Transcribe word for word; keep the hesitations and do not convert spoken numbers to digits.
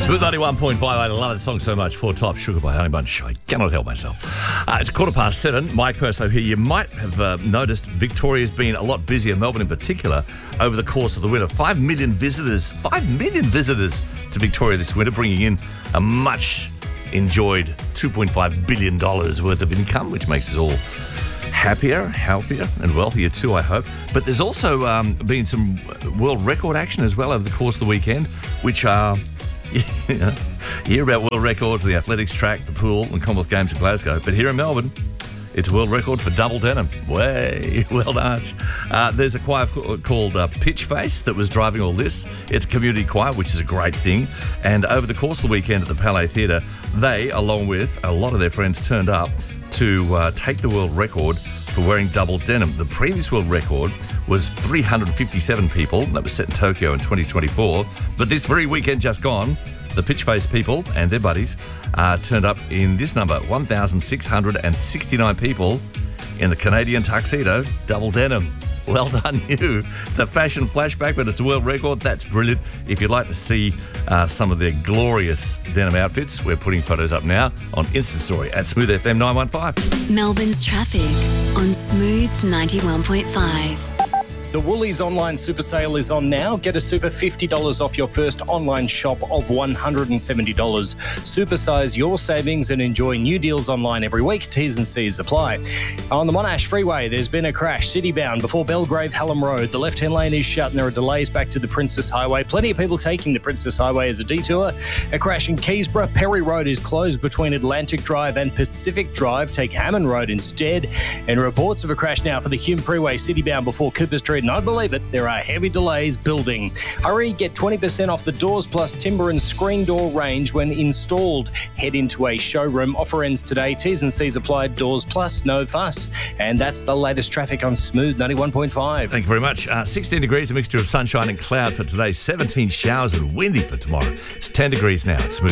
Smooth ninety-one point five. I love that song so much. Four Top, Sugar by Honey Bunch. I cannot help myself. Uh, it's quarter past seven. Mike Perso here. You might have uh, noticed Victoria's been a lot busier, Melbourne in particular, over the course of the winter. Five million visitors, five million visitors to Victoria this winter, bringing in a much enjoyed two point five billion dollars worth of income, which makes us all happier, healthier and wealthier too, I hope. But there's also um, been some world record action as well over the course of the weekend, which are... You hear about world records, the athletics track, the pool and Commonwealth Games in Glasgow. But here in Melbourne, it's a world record for double denim. Way, well done. Uh, there's a choir called uh, Pitch Face that was driving all this. It's a community choir, which is a great thing. And over the course of the weekend at the Palais Theatre, they, along with a lot of their friends, turned up to uh, take the world record for wearing double denim. The previous world record was three hundred fifty-seven people. That was set in Tokyo in twenty twenty-four. But this very weekend just gone, the Pitchface people and their buddies uh, turned up in this number, one thousand six hundred sixty-nine people in the Canadian tuxedo, double denim. Well done, you. It's a fashion flashback, but it's a world record. That's brilliant. If you'd like to see uh, some of their glorious denim outfits, we're putting photos up now on Instant Story at Smooth F M nine one five. Melbourne's traffic on Smooth ninety-one point five. The Woolies online super sale is on now. Get a super fifty dollars off your first online shop of one hundred seventy dollars. Supersize your savings and enjoy new deals online every week. T's and C's apply. On the Monash Freeway, there's been a crash citybound before Belgrave Hallam Road. The left-hand lane is shut and there are delays back to the Princess Highway. Plenty of people taking the Princess Highway as a detour. A crash in Keysborough. Perry Road is closed between Atlantic Drive and Pacific Drive. Take Hammond Road instead. And reports of a crash now for the Hume Freeway citybound before Cooper Street. And I believe it, there are heavy delays building. Hurry, get twenty percent off the Doors Plus timber and screen door range when installed. Head into a showroom. Offer ends today. T's and C's applied. Doors Plus, no fuss. And that's the latest traffic on Smooth ninety-one point five. Thank you very much. Uh, sixteen degrees, a mixture of sunshine and cloud for today. seventeen showers and windy for tomorrow. It's ten degrees now. It's Smooth.